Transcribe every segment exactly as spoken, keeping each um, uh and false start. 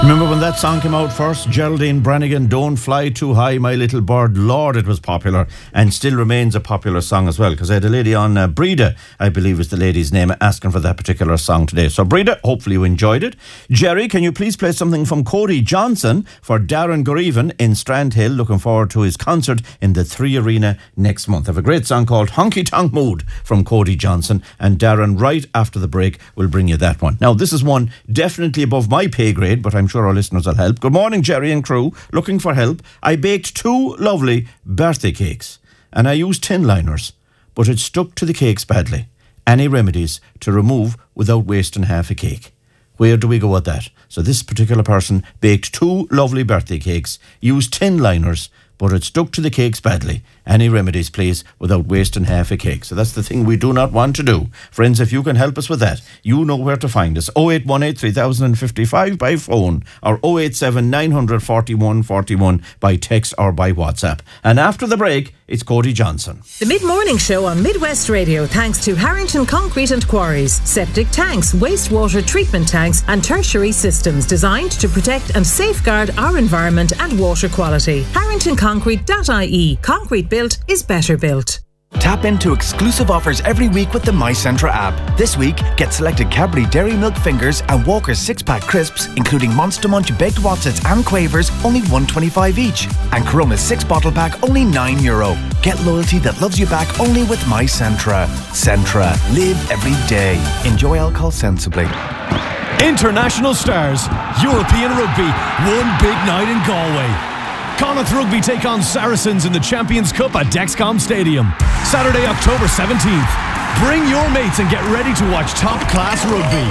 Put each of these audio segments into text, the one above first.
Remember when that song came out first? Geraldine Brannigan, Don't Fly Too High, My Little Bird. Lord, it was popular and still remains a popular song as well, because I had a lady on, uh, Breda, I believe is the lady's name, asking for that particular song today. So Breda, hopefully you enjoyed it. Jerry, can you please play something from Cody Johnson for Darren Goreven in Strandhill? Looking forward to his concert in the Three Arena next month. I have a great song called Honky Tonk Mood from Cody Johnson, and Darren, right after the break, will bring you that one. Now, this is one definitely above my pay grade, but I'm sure our listeners will help. Good morning, Jerry and crew. Looking for help. I baked two lovely birthday cakes and I used tin liners, but it stuck to the cakes badly. Any remedies to remove without wasting half a cake? Where do we go with that? So this particular person baked two lovely birthday cakes, used tin liners, but it stuck to the cakes badly. Any remedies, please, without wasting half a cake. So that's the thing we do not want to do. Friends, if you can help us with that, you know where to find us. oh eight one eight, three thousand fifty-five by phone, or oh eight seven, nine forty-one, forty-one by text or by WhatsApp. And after the break, it's Cody Johnson. The Mid-Morning Show on Midwest Radio, thanks to Harrington Concrete and Quarries. Septic tanks, wastewater treatment tanks and tertiary systems designed to protect and safeguard our environment and water quality. harrington concrete dot I E. Concrete built is better built. Tap into exclusive offers every week with the MyCentra app. This week, get selected Cadbury Dairy Milk Fingers and Walker's six-pack crisps, including Monster Munch Baked Wotsits and Quavers, only one twenty-five each. And Corona's six-bottle pack, only nine euro. Get loyalty that loves you back only with MyCentra. Centra. Live every day. Enjoy alcohol sensibly. International stars. European rugby. One big night in Galway. Connacht Rugby take on Saracens in the Champions Cup at Dexcom Stadium. Saturday, October seventeenth. Bring your mates and get ready to watch top-class rugby.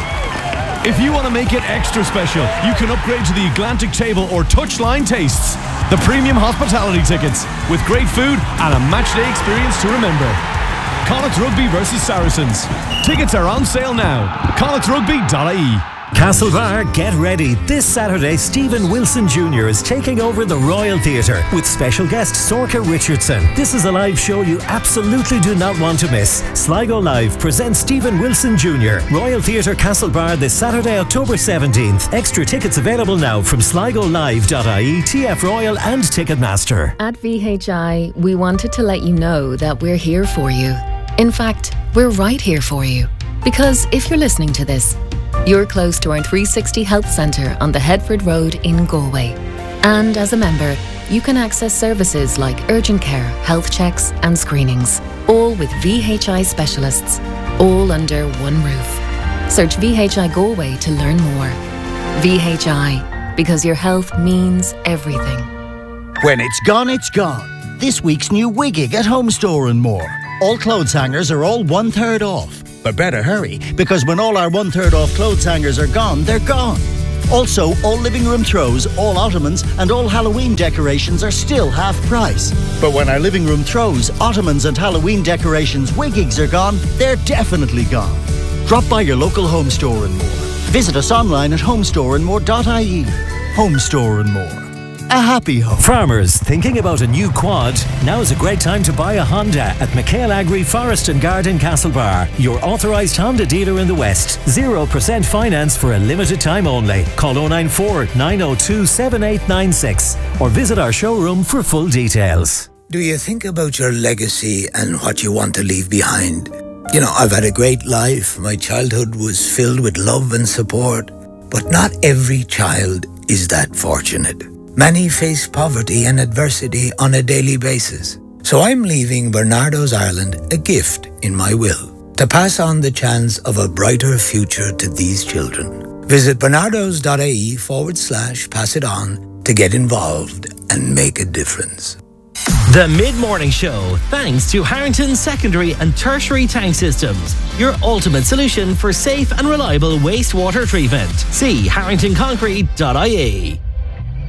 If you want to make it extra special, you can upgrade to the Atlantic Table or Touchline Tastes, the premium hospitality tickets, with great food and a matchday experience to remember. Connacht Rugby versus Saracens. Tickets are on sale now. connacht rugby dot I E. Castlebar, get ready. This Saturday, Stephen Wilson Junior is taking over the Royal Theatre with special guest Sorcha Richardson. This is a live show you absolutely do not want to miss. Sligo Live presents Stephen Wilson Junior Royal Theatre, Castlebar, this Saturday, October seventeenth. Extra tickets available now from sligo live dot I E, T F Royal and Ticketmaster. At V H I, we wanted to let you know that we're here for you. In fact, we're right here for you. Because if you're listening to this, you're close to our three sixty Health Centre on the Headford Road in Galway. And as a member, you can access services like urgent care, health checks and screenings, all with V H I specialists, all under one roof. Search V H I Galway to learn more. V H I, because your health means everything. When it's gone, it's gone. This week's new Wiggig at Home Store and More. All clothes hangers are all one third off. But better hurry, because when all our one third off clothes hangers are gone, they're gone. Also, all living room throws, all ottomans and all Halloween decorations are still half price. But when our living room throws, ottomans and Halloween decorations Wiggigs are gone, they're definitely gone. Drop by your local Home Store and More. Visit us online at home store and more dot I E. Home Store and More. A happy home. Farmers thinking about a new quad? Now is a great time to buy a Honda at McHale Agri Forest and Garden Castlebar, your authorised Honda dealer in the West. zero percent finance for a limited time only. Call oh nine four, nine oh two, seven eight nine six or visit our showroom for full details. Do you think about your legacy and what you want to leave behind? You know, I've had a great life. My childhood was filled with love and support. But not every child is that fortunate. Many face poverty and adversity on a daily basis. So I'm leaving Bernardo's Ireland a gift in my will to pass on the chance of a brighter future to these children. Visit bernardos dot I E forward slash pass it on to get involved and make a difference. The Mid-Morning Show, thanks to Harrington Secondary and Tertiary Tank Systems, your ultimate solution for safe and reliable wastewater treatment. See harrington concrete dot I E.